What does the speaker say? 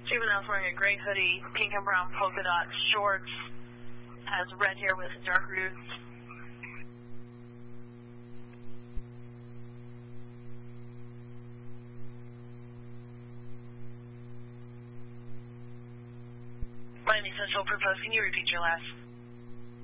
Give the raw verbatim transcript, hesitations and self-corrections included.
Juvenile's wearing a gray hoodie, pink and brown polka dot shorts, has red hair with dark roots. Miami Central proposed. Can you repeat your last?